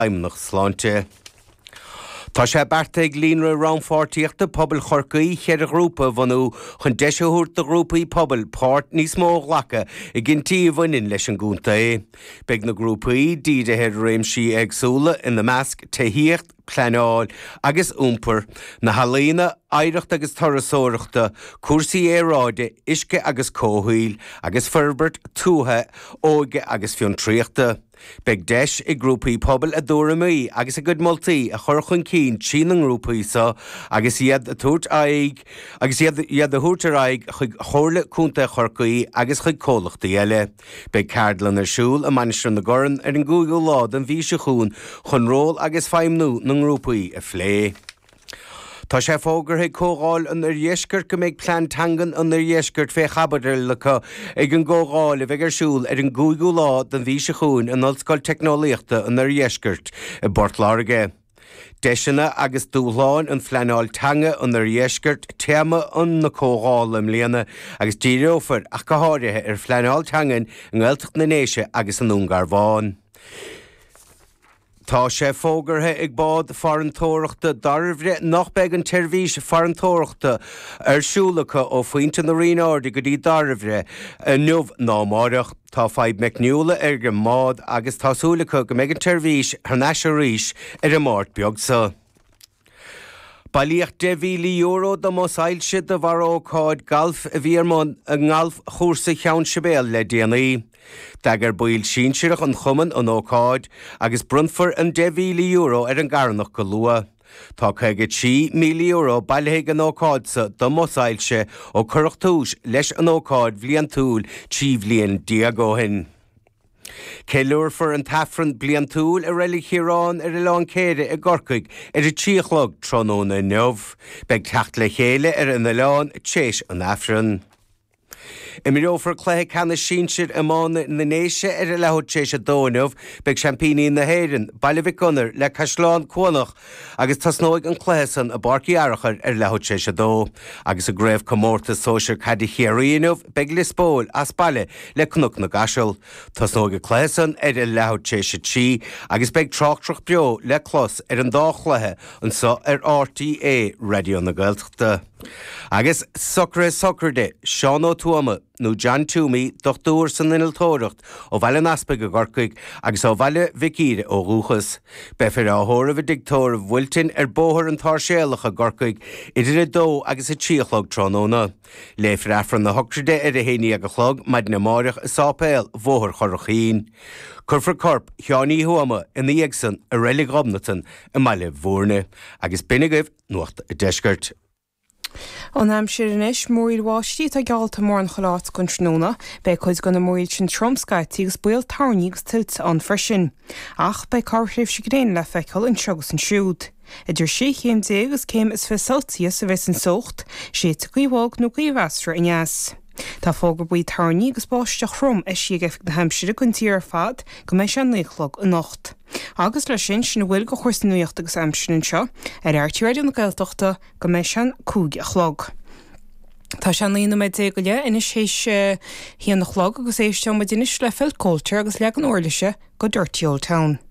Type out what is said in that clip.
aimnach sláinte. Tá sé berta ag líonra rán fáirtíochta pobl chorcaí chear a grúpa bhanú chun deisiúirt a grúpaí pobl páirt níos mó ghlacha i gintí bhainin leis an gúnta é. Beg na grúpaí dídathe réimsí agsúla in na measc taíocht, pleanáil agus úmpar na halína aireacht agus tarasóireachta cuasaí éráide isce agus cóthail agus ferbert tútha óige agus fion tríochta. Beg deis i grúpaí pobl a dúra mí agus a good moltaí a chur chun cín tí an grúpaí sa agus iad a thuirt aig agus iad a thuirtar aig chuig chorla cúnta chorcaí agus chuig cólachta eile. Beg cardlan ar siúl a manistir na goran ar an Google lád an bhí se chuún chun ról agus feimnú na grúpaí a phlé. Tá sé fógartha cógáil an ar dhéisgurt go méid plantangan an ar dhéisgurt fé chabadar lecha ag an ggógáil a bheith arsúil ar an Google lád an bhí se chuún an ollscoil teicneolaíochta an ar dhéisgurt i Bort Láirge. Deisina agus dúláin an phleanáil tanga an ar dhéisgurt téama an na cógáil am léana agus díreofar ach go háirithe ar phleanáil tangan an ghilteach na néise agus an úngar bháin. Tá sé fógartha ag bád farantóireachta darbhre nach beag an teirvís farantóireachta arsúlacha ó faointe na riáirde go dtí darbhre nuamh námáireach. Tá feib mecniúla ar go mád agus tásúlacha go méid an teirvís thnáis a ríis ar an máirt beagsa. Bailíocht €10,000 do mosáil siad a bhar ócáid galf a bhíarmán a ngalf chósa cheann sibéal le déanaí. Dagar buil sínseireach an chuman an ócáid agus brunfar an €10,000 ar an garnach go lua. Tá chuige €10,000 bailthe an ócáidsa do mosáilse ó cuireachtúis leis an ócáid bhliaon túil 10 bhliain diagóhin. Ceilúr for an tafran blian túil a réile chirán ar a lán céire a gorcaig ar a tíochlog tróna neamh, beg techt le chéile ar an lán téis an afran. I mirófar cléthe canna sínsir amána na néise ar a lehad téis a dóinmh beg champíní na héireann, bailibh gunnar le caisleán cuanach agus tasnóig an clésan a barcaí arachar ar lehad téis a dó, agus a gréibh comórta sóisiir cadí chéiríonmh beg lispóil as baile le cnúc na gaisiil. Tasnóig a clésan ar a lehad téis a tí agus beg tráchtrach beo le clos ar an dáchlathe an sa ar RTA radio na Gaeltachta. Agus socr de Seán Ó Tuama nó John Toomey dochtúir san inaltóireacht ó bhaile aspa go gorcaig agus ó bhaile vicíre ó rúchas. Befir áthóra bh dictóir bhfuiltin ar bóthir an táirséalacha gorcaig idir a dó agus a tíochlog tróna. Léifir afran na hochtride ar a héine a chlog maid na máireach a sápéil bhóthir chorachín. Curfar corp Cheánaí Thuama in the Eagson a réile gobnatan a maile bhórne agus binigah nuacht a deisgurt. An Hampshire-inis móil bháistí tá gealta mór an cholát gon tróna, be chuid gona móil sin tromscait agus buil tarnígus tilt an freisin. Ach be carthréibh si gréin le feiceil in segus an siúd. Idir sé chéim dégus céim is fesaltíos a bheits an socht, sé tucaíhág nó gaíhheastra in eas. Tá fógur buí tarní agus báisteach chrom is si gefik na Hampshire gon tí ar fad go mééis an néchlog a nocht. Agus le sin bhfuil go chuirsanúocht agus Hampshire seo ar airtíréidir na Gaeltachta go mééis an 2 a chlog. Tá se líonna méid dé go le ina sééis hían na chlog agus éiste me duine le fellcóiltear agus le an orlaise go Dirty Old Town.